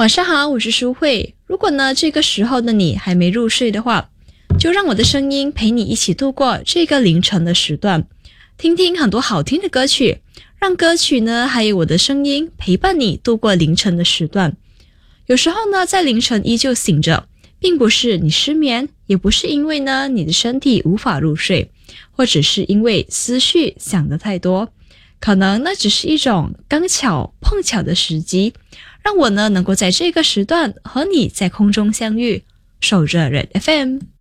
晚上好，我是舒慧。如果呢这个时候的你还没入睡的话，就让我的声音陪你一起度过这个凌晨的时段，听听很多好听的歌曲，让歌曲呢还有我的声音陪伴你度过凌晨的时段。有时候呢在凌晨依旧醒着，并不是你失眠，也不是因为呢你的身体无法入睡，或者是因为思绪想得太多，可能那只是一种刚巧碰巧的时机，让我呢能够在这个时段和你在空中相遇，守着 Red FM。